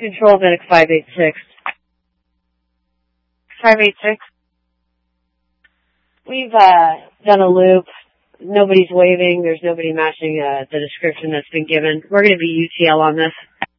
Control Medic 586. 586. We've done a loop. Nobody's waving. There's nobody matching the description that's been given. We're going to be UTL on this.